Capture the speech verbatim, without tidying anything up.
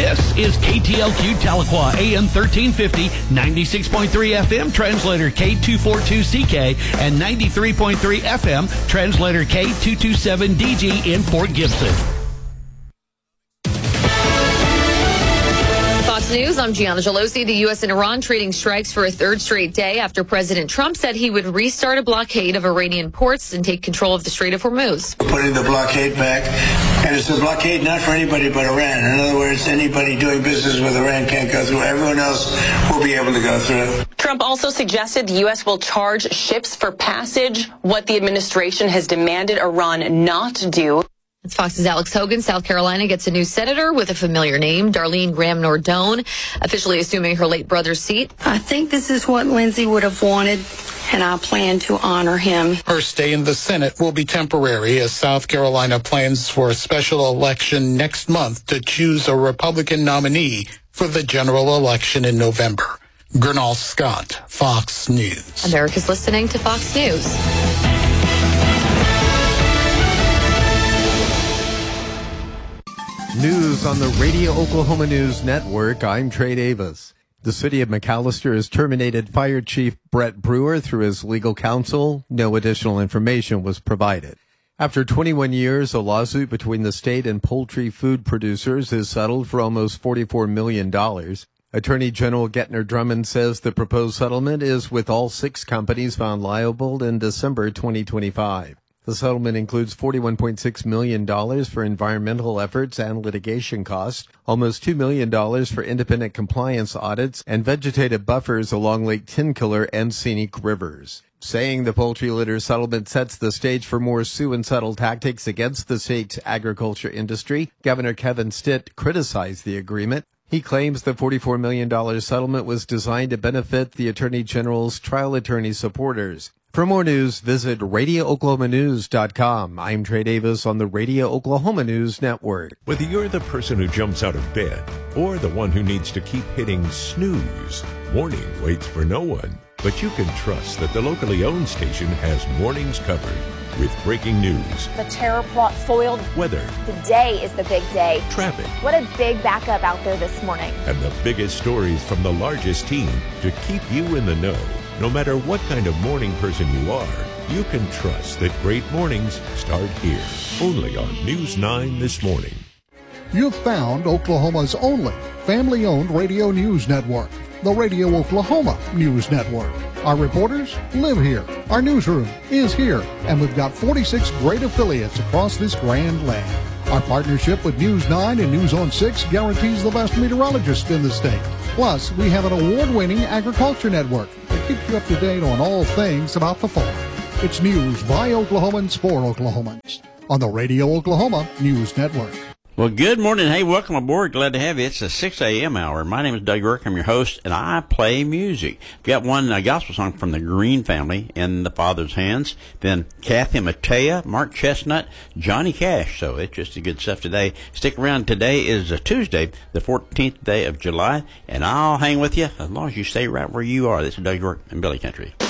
This is K T L Q Tahlequah, A M thirteen fifty, ninety-six point three F M, translator K two forty-two C K, and ninety-three point three F M, translator K two twenty-seven D G in Fort Gibson. News. I'm Gianna Gelosi. The U S and Iran trading strikes for a third straight day after President Trump said he would restart a blockade of Iranian ports and take control of the Strait of Hormuz. Putting the blockade back, and it's a blockade not for anybody but Iran. In other words, anybody doing business with Iran can't go through. Everyone else will be able to go through. Trump also suggested the U S will charge ships for passage, what the administration has demanded Iran not to do. It's Fox's Alex Hogan. South Carolina gets a new senator with a familiar name, Darlene Graham Nordone, officially assuming her late brother's seat. I think this is what Lindsey would have wanted, and I plan to honor him. Her stay in the Senate will be temporary as South Carolina plans for a special election next month to choose a Republican nominee for the general election in November. Gernal Scott, Fox News. America's listening to Fox News. News on the Radio Oklahoma News Network. I'm Trey Davis. The city of McAllister has terminated Fire Chief Brett Brewer through his legal counsel. No additional information was provided. After twenty-one years, a lawsuit between the state and poultry food producers is settled for almost forty-four million dollars. Attorney General Gettner Drummond says the proposed settlement is with all six companies found liable in December twenty twenty-five. The settlement includes forty-one point six million dollars for environmental efforts and litigation costs, almost two million dollars for independent compliance audits, and vegetative buffers along Lake Tenkiller and scenic rivers. Saying the poultry litter settlement sets the stage for more sue and settle tactics against the state's agriculture industry, Governor Kevin Stitt criticized the agreement. He claims the forty-four million dollars settlement was designed to benefit the Attorney General's trial attorney supporters. For more news, visit radio oklahoma news dot com. I'm Trey Davis on the Radio Oklahoma News Network. Whether you're the person who jumps out of bed or the one who needs to keep hitting snooze, morning waits for no one. But you can trust that the locally owned station has mornings covered with breaking news. The terror plot foiled. Weather. Today is the big day. Traffic. What a big backup out there this morning. And the biggest stories from the largest team to keep you in the know. No matter what kind of morning person you are, you can trust that great mornings start here. Only on News nine This Morning. You've found Oklahoma's only family-owned radio news network, the Radio Oklahoma News Network. Our reporters live here. Our newsroom is here. And we've got forty-six great affiliates across this grand land. Our partnership with News nine and News on six guarantees the best meteorologists in the state. Plus, we have an award-winning agriculture network that keeps you up to date on all things about the farm. It's news by Oklahomans for Oklahomans on the Radio Oklahoma News Network. Well, good morning. Hey, welcome aboard. Glad to have you. It's the six a.m. hour. My name is Doug Rourke. I'm your host, and I play music. We've got one uh, gospel song from the Green family, In the Father's Hands. Then Kathy Mattea, Mark Chestnut, Johnny Cash. So it's just a good stuff today. Stick around. Today is a Tuesday, the fourteenth day of July, and I'll hang with you as long as you stay right where you are. This is Doug Rourke and Billy Country.